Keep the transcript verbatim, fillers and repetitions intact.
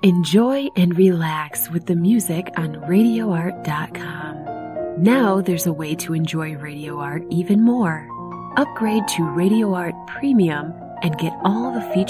Enjoy and relax with the music on radio art dot com. Now there's a way to enjoy Radio Art even more. Upgrade to Radio Art Premium and get all the features